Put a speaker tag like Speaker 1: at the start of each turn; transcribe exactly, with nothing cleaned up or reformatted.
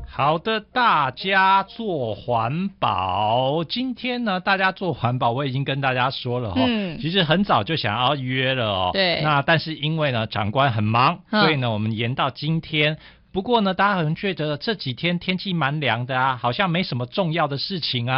Speaker 1: 好的，大家做环保。今天呢，大家做环保，我已经跟大家说了哈、哦嗯，其实很早就想要约了哦。
Speaker 2: 对。
Speaker 1: 那但是因为呢，长官很忙，嗯、所以呢，我们延到今天。不过呢，大家可能觉得这几天天气蛮凉的啊，好像没什么重要的事情啊。